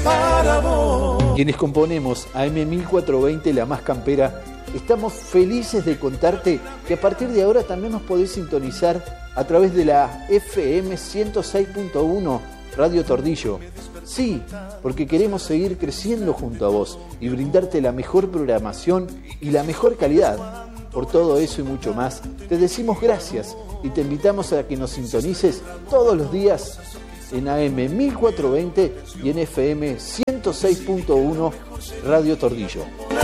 para vos. Quienes componemos AM1420 La Más Campera, estamos felices de contarte que a partir de ahora también nos podés sintonizar a través de la FM 106.1 Radio Tordillo. Sí, porque queremos seguir creciendo junto a vos y brindarte la mejor programación y la mejor calidad. Por todo eso y mucho más, te decimos gracias y te invitamos a que nos sintonices todos los días en AM 1420 y en FM 106.1 Radio Tordillo.